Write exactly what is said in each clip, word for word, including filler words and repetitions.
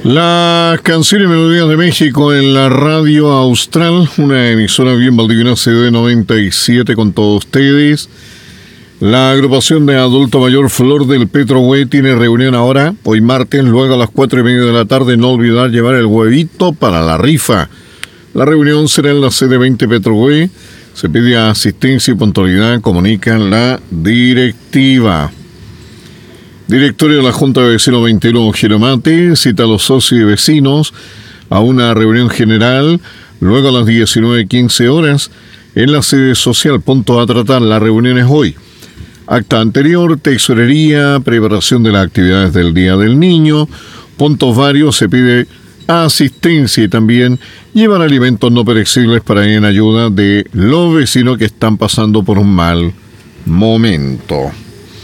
Las canciones y melodías de México en la radio austral, una emisora bien valdiviana C D noventa y siete con todos ustedes. La agrupación de adulto mayor Flor del Petrohue tiene reunión ahora, hoy martes, luego a las cuatro y media de la tarde. No olvidar llevar el huevito para la rifa. La reunión será en la sede veinte Petrohue. Se pide asistencia y puntualidad, comunican la directiva. Directorio de la Junta de Vecinos veintiuno Giromate cita a los socios y vecinos a una reunión general luego a las diecinueve quince horas en la sede social. Punto a tratar. La reunión es hoy. Acta anterior, tesorería, preparación de las actividades del Día del Niño, puntos varios. Se pide asistencia y también llevar alimentos no perecibles para ir en ayuda de los vecinos que están pasando por un mal momento.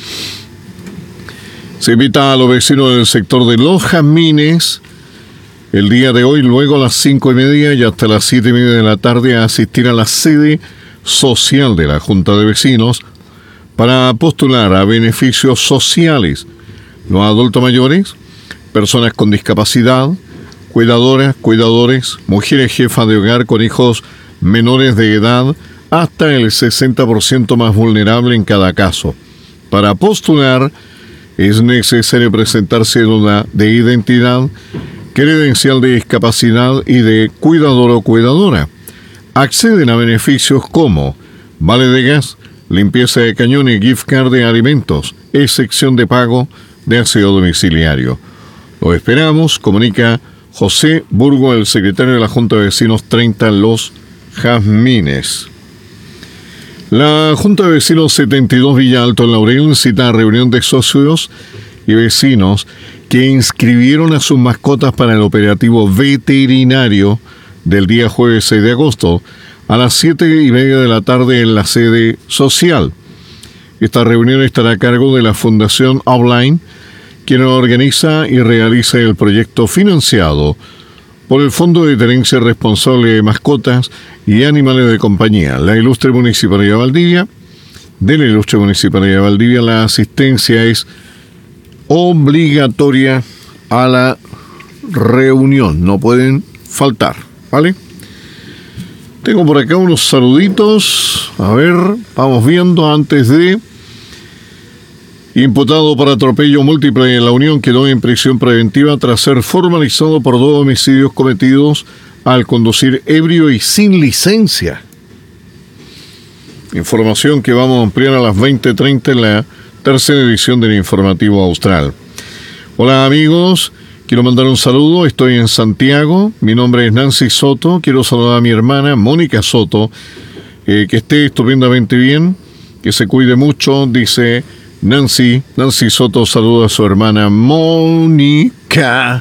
Se invita a los vecinos del sector de Los Jazmines el día de hoy, luego a las cinco y media y hasta las siete y media de la tarde, a asistir a la sede social de la Junta de Vecinos para postular a beneficios sociales. Los adultos mayores, personas con discapacidad, cuidadoras, cuidadores, mujeres jefas de hogar con hijos menores de edad, hasta el sesenta por ciento más vulnerable en cada caso. Para postular es necesario presentar cédula de identidad, credencial de discapacidad y de cuidador o cuidadora. Acceden a beneficios como vale de gas, limpieza de cañón y gift card de alimentos, excepción de pago de aseo domiciliario. Lo esperamos, comunica José Burgo, el secretario de la Junta de Vecinos treinta Los Jazmines. La Junta de Vecinos setenta y dos Villa Alto en Laurel cita a reunión de socios y vecinos que inscribieron a sus mascotas para el operativo veterinario del día jueves seis de agosto a las siete y media de la tarde en la sede social. Esta reunión estará a cargo de la Fundación Outline, quien organiza y realiza el proyecto financiado por el Fondo de Tenencia Responsable de Mascotas y Animales de Compañía. La ilustre Municipalidad de Valdivia, de la ilustre Municipalidad de Valdivia, la asistencia es obligatoria a la reunión, no pueden faltar, ¿vale? Tengo por acá unos saluditos, a ver, vamos viendo antes de... Imputado por atropello múltiple en La Unión quedó en prisión preventiva tras ser formalizado por dos homicidios cometidos al conducir ebrio y sin licencia. Información que vamos a ampliar a las veinte treinta en la tercera edición del Informativo Austral. Hola amigos, quiero mandar un saludo, estoy en Santiago, mi nombre es Nancy Soto, quiero saludar a mi hermana Mónica Soto, eh, que esté estupendamente bien, que se cuide mucho, dice... Nancy, Nancy Soto saluda a su hermana Mónica.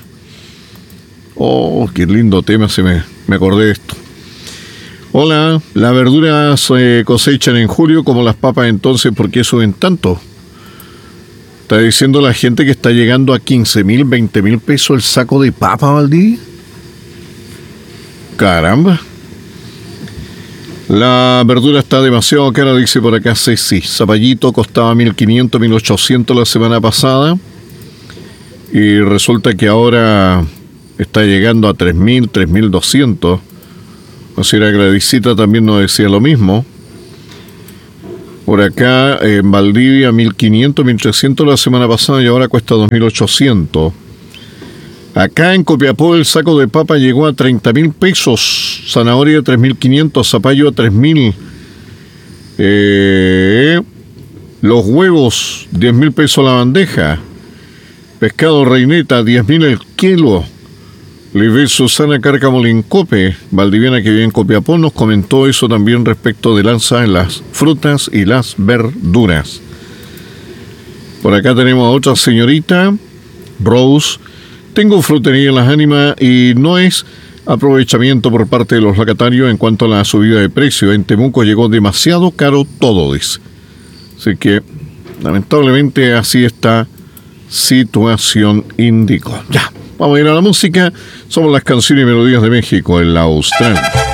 Oh, qué lindo tema, se me, me acordé de esto. Hola, las verduras se cosechan en julio como las papas, entonces, ¿por qué suben tanto? Está diciendo la gente que está llegando a quince mil, veinte mil pesos el saco de papa, Valdí. Caramba. La verdura está demasiado cara, dice por acá Ceci. Zapallito costaba mil quinientos, mil ochocientos la semana pasada. Y resulta que ahora está llegando a tres mil, tres mil doscientos. O sea, la Gladysita también nos decía lo mismo. Por acá en Valdivia mil quinientos, mil trescientos la semana pasada y ahora cuesta dos mil ochocientos. Acá en Copiapó el saco de papa llegó a treinta mil pesos, zanahoria tres mil quinientos, zapallo a tres mil, eh, los huevos diez mil pesos la bandeja, pescado reineta diez mil el kilo. Libre Susana Cárcamo Lincope, valdiviana que vive en Copiapó, nos comentó eso también respecto del alza en las frutas y las verduras. Por acá tenemos a otra señorita, Rose. Tengo frutería en Las Ánimas y no es aprovechamiento por parte de los locatarios en cuanto a la subida de precio. En Temuco llegó demasiado caro todo, dice. Así que, lamentablemente, así está situación, indicó. Ya, vamos a ir a la música. Somos las canciones y melodías de México en la Austral.